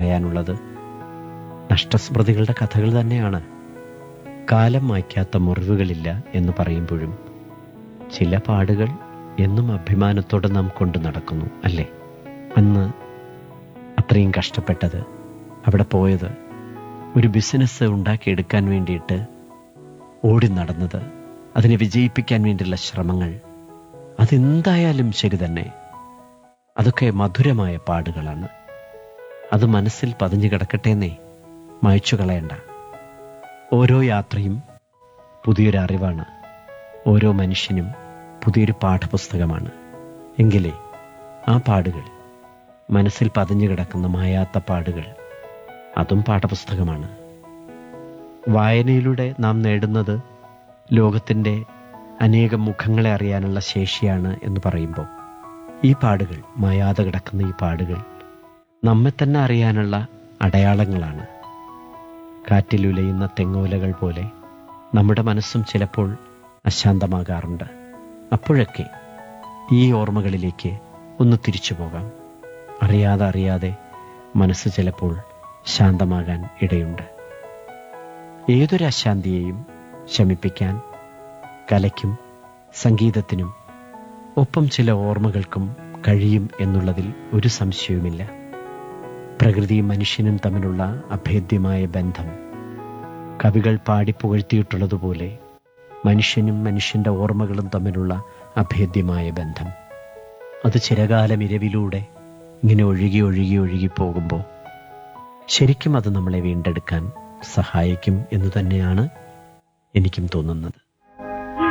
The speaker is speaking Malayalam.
പറയാനുള്ളത് നഷ്ടസ്മൃതികളുടെ കഥകൾ തന്നെയാണ്. കാലം മായ്ക്കാത്ത മുറിവുകളില്ല എന്ന് പറയുമ്പോഴും ചില പാടുകൾ എന്നും അഭിമാനത്തോടെ നാം കൊണ്ടു നടക്കുന്നു, അല്ലേ? അന്ന് അത്രയും കഷ്ടപ്പെട്ടത്, അവിടെ പോയത്, ഒരു ബിസിനസ് ഉണ്ടാക്കിയെടുക്കാൻ വേണ്ടിയിട്ട് ഓടി നടന്നത്, അതിനെ വിജയിപ്പിക്കാൻ വേണ്ടിയുള്ള ശ്രമങ്ങൾ, അതെന്തായാലും ശരി തന്നെ, അതൊക്കെ മധുരമായ പാടുകളാണ്. അത് മനസ്സിൽ പതിഞ്ഞു കിടക്കട്ടേന്നേ, മായ്ച്ചു കളയണ്ട. ഓരോ യാത്രയും പുതിയൊരു അറിവാണ്, ഓരോ മനുഷ്യനും പുതിയൊരു പാഠപുസ്തകമാണ്. എങ്കിലേ ആ പാടുകൾ, മനസ്സിൽ പതിഞ്ഞു കിടക്കുന്ന മായാത്ത പാടുകൾ, അതും പാഠപുസ്തകമാണ്. വായനയിലൂടെ നാം നേടുന്നത് ലോകത്തിൻ്റെ അനേകം മുഖങ്ങളെ അറിയാനുള്ള ശേഷിയാണ് എന്ന് പറയുമ്പോൾ, ഈ പാടുകൾ, മായാതെ കിടക്കുന്ന ഈ പാടുകൾ നമ്മെ തന്നെ അറിയാനുള്ള അടയാളങ്ങളാണ്. കാറ്റിലുലയുന്ന തെങ്ങോലകൾ പോലെ നമ്മുടെ മനസ്സും ചിലപ്പോൾ അശാന്തമാകാറുണ്ട്. അപ്പോഴൊക്കെ ഈ ഓർമ്മകളിലേക്ക് ഒന്ന് തിരിച്ചു പോകാം. അറിയാതെ മനസ്സ് ചിലപ്പോൾ ശാന്തമാകാൻ ഇടയുണ്ട്. ഏതൊരു അശാന്തിയെയും ശമിപ്പിക്കാൻ കലയ്ക്കും സംഗീതത്തിനും ഒപ്പം ചില ഓർമ്മകൾക്കും കഴിയും എന്നുള്ളതിൽ ഒരു സംശയവുമില്ല. പ്രകൃതിയും മനുഷ്യനും തമ്മിലുള്ള അഭേദ്യമായ ബന്ധം കവികൾ പാടിപ്പുകഴ്ത്തിയിട്ടുള്ളതുപോലെ, മനുഷ്യനും മനുഷ്യൻ്റെ ഓർമ്മകളും തമ്മിലുള്ള അഭേദ്യമായ ബന്ധം, അത് ചിരകാലം ഇരവിലൂടെ ഇങ്ങനെ ഒഴുകി പോകുമ്പോൾ ശരിക്കും അത് നമ്മളെ വീണ്ടെടുക്കാൻ സഹായിക്കും എന്ന് തന്നെയാണ് എനിക്കും തോന്നുന്നത്.